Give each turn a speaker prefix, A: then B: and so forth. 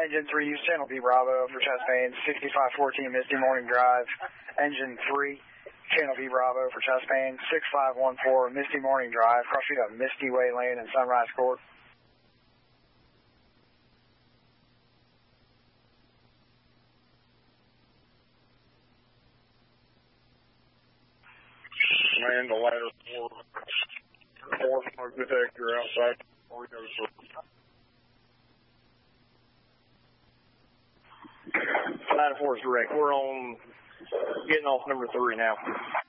A: Engine 3, use Channel B Bravo for chest pain, 6514 Misty Morning Drive. Engine 3, Channel B Bravo for chest pain, 6514 Misty Morning Drive, cross street up Misty Way Lane and Sunrise Court.
B: Man, the ladder 4 smoke detector outside.
A: Ladder 4 is direct. We're on getting off number 3 now.